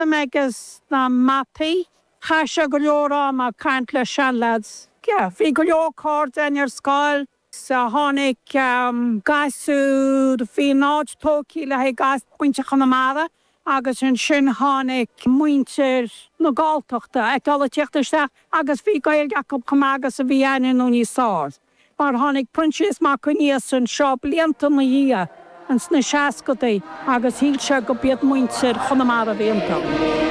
Agus na mataí, cha se go leor má caint le sean lads. Bhí go leor cór den ar scoil sa tháinig gasú bhí náid tócaí le gas pointe Chonamara agus an sin tháinig muintir na gáilteachta ag dul teachtaiste agus bhí gail Jacob Chamagas a bhí ann nó ní sár. Mar tháinig Princess Macunias an seo blianta na dhia an sna seascadaí agus híl se go bead muintir Chonamara bhéanta.